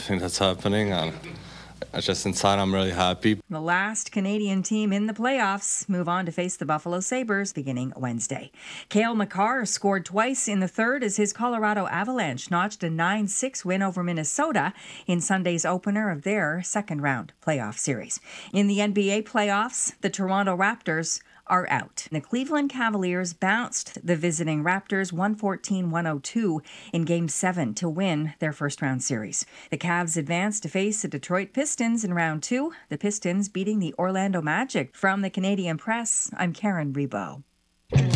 everything that's happening, and just inside I'm really happy. The last Canadian team in the playoffs move on to face the Buffalo Sabres beginning Wednesday. Cale Makar scored twice in the third as his Colorado Avalanche notched a 9-6 win over Minnesota in Sunday's opener of their second-round playoff series. In the NBA playoffs, the Toronto Raptors are out. The Cleveland Cavaliers bounced the visiting Raptors 114-102 in Game 7 to win their first-round series. The Cavs advanced to face the Detroit Pistons in Round 2, the Pistons beating the Orlando Magic. From the Canadian Press, I'm Karen Rebo.